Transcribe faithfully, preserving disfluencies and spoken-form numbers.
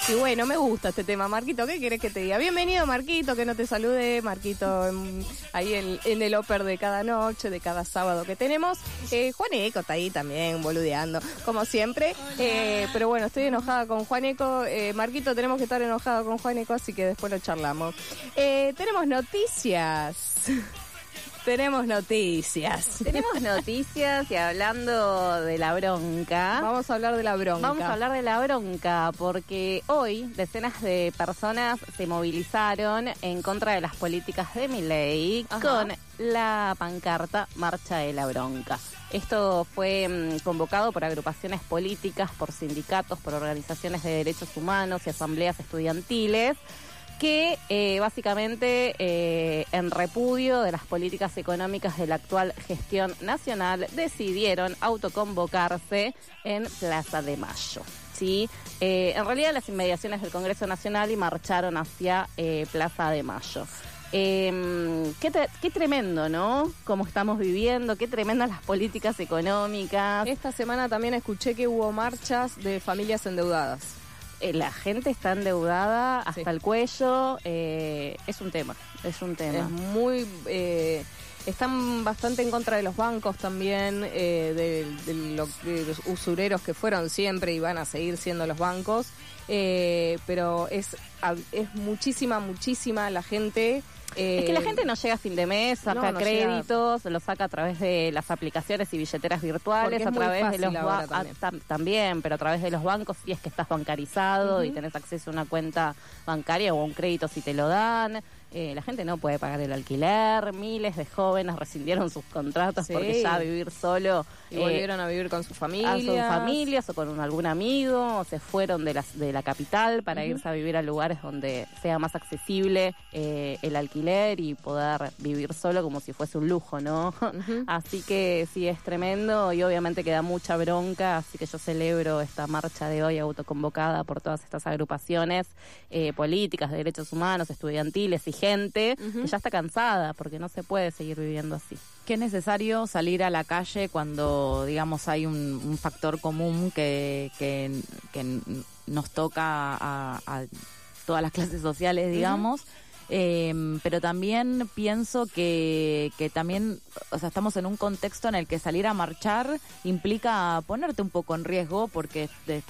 Y bueno, me gusta este tema, Marquito. ¿Qué querés que te diga? Bienvenido, Marquito, que no te salude, Marquito, en, ahí en, en el Oper de cada noche, de cada sábado que tenemos. Eh, Juaneco está ahí también, boludeando, como siempre. Eh, pero bueno, estoy enojada con Juaneco. Eh, Marquito, tenemos que estar enojados con Juaneco, así que después lo charlamos. Eh, tenemos noticias. Tenemos noticias. Tenemos noticias y hablando de la bronca. Vamos a hablar de la bronca. Vamos a hablar de la bronca porque hoy decenas de personas se movilizaron en contra de las políticas de Milei con la pancarta Marcha de la Bronca. Esto fue mmm, convocado por agrupaciones políticas, por sindicatos, por organizaciones de derechos humanos y asambleas estudiantiles, que eh, básicamente eh, en repudio de las políticas económicas de la actual gestión nacional decidieron autoconvocarse en Plaza de Mayo. ¿Sí? Eh, en realidad las inmediaciones del Congreso Nacional y marcharon hacia eh, Plaza de Mayo. Eh, qué, tre- qué tremendo, ¿no? Cómo estamos viviendo, qué tremendas las políticas económicas. Esta semana también escuché que hubo marchas de familias endeudadas. Eh, la gente está endeudada hasta sí. el cuello, eh, es un tema, es un tema. Es muy... Eh, están bastante en contra de los bancos también, eh, de, de, lo, de los usureros que fueron siempre y van a seguir siendo los bancos, eh, pero es, es muchísima, muchísima la gente... Eh, es que la gente no llega a fin de mes, saca no, no créditos, llega. Lo saca a través de las aplicaciones y billeteras virtuales, a través de los ba- también. A, tam, también, pero a través de los bancos si es que estás bancarizado uh-huh. y tenés acceso a una cuenta bancaria o a un crédito si te lo dan. Eh, la gente no puede pagar el alquiler, miles de jóvenes rescindieron sus contratos sí. porque ya vivir solo y eh, volvieron a vivir con sus familias, a sus familias o con un, algún amigo, o se fueron de, las, de la capital para uh-huh. irse a vivir a lugares donde sea más accesible eh, el alquiler y poder vivir solo como si fuese un lujo, ¿no? Uh-huh. Así que sí, es tremendo y obviamente queda mucha bronca, así que yo celebro esta marcha de hoy autoconvocada por todas estas agrupaciones eh, políticas, de derechos humanos, estudiantiles y gente uh-huh. que ya está cansada porque no se puede seguir viviendo así. Que es necesario salir a la calle cuando, digamos, hay un, un factor común que, que, que nos toca a, a todas las clases sociales, digamos. Uh-huh. Eh, pero también pienso que, que también, o sea, estamos en un contexto en el que salir a marchar implica ponerte un poco en riesgo porque te